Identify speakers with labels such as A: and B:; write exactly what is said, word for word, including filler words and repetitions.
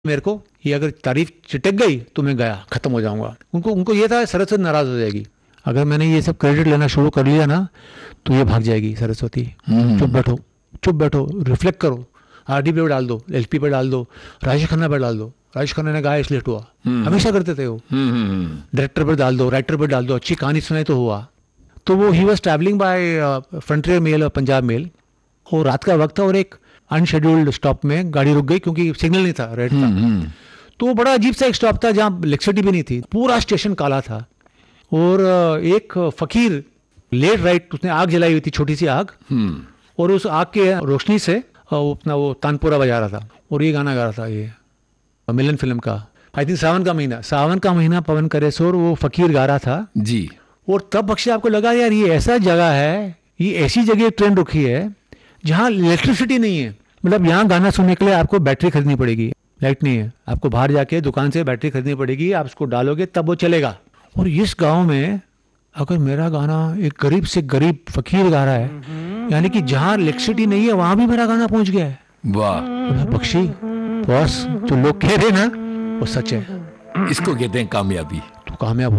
A: मेरे को ये अगर तारीफ चिटक गई तो मैं गया, खत्म हो जाऊंगा। उनको उनको ये था सरस्वती नाराज हो जाएगी। अगर मैंने ये सब क्रेडिट लेना शुरू कर लिया ना तो ये भाग जाएगी सरस्वती। चुप बैठो, चुप बैठो, रिफ्लेक्ट करो, आरडी पे डाल दो, एलपी पे डाल दो, राजेश खन्ना पे डाल दो। राजेश खन्ना ने गाया इसलिए हुआ, हमेशा करते थे वो। डायरेक्टर पर डाल दो, राइटर पर डाल दो, अच्छी कहानी सुनाई तो हुआ। तो वो he was travelling by frontier mail और पंजाब मेल, और रात का वक्त था और एक अनशेड्यूल्ड स्टॉप में गाड़ी रुक गई क्योंकि सिग्नल नहीं था, रेड था। तो वो बड़ा अजीब सा एक स्टॉप था जहाँ इलेक्ट्रिसिटी भी नहीं थी, पूरा स्टेशन काला था। और एक फकीर लेट राइट, उसने आग जलाई हुई थी, छोटी सी आग, और उस आग के रोशनी से वो अपना वो तानपुरा बजा रहा था और ये गाना गा रहा था, ये मिलन फिल्म का, आई थिंक सावन का महीना, सावन का महीना पवन करे शोर, वो फकीर गा रहा था
B: जी।
A: और तब बख्शी आपको लगा यार ये ऐसा जगह है, ये ऐसी जगह ट्रेन रुकी है जहाँ इलेक्ट्रिसिटी नहीं है। मतलब यहाँ गाना सुनने के लिए आपको बैटरी खरीदनी पड़ेगी, लाइट नहीं है, आपको बाहर जाके दुकान से बैटरी खरीदनी पड़ेगी, आप उसको डालोगे तब वो चलेगा। और इस गांव में अगर मेरा गाना एक गरीब से गरीब फकीर गा रहा है, यानी कि जहाँ इलेक्ट्रिसिटी नहीं है वहां भी मेरा गाना पहुंच गया है।
B: वाह
A: बख्शी बॉस, जो लोग कह रहे ना वो सच है।
B: इसको कहते हैं कामयाबी।
A: तो कामयाब